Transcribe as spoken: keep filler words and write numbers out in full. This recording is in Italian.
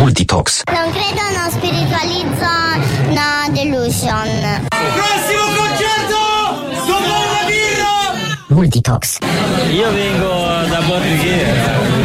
Multitox. Non credo, non spiritualizzo, no delusion. Prossimo concerto! Dopo una birra! Multitox. Io vengo da Borghi.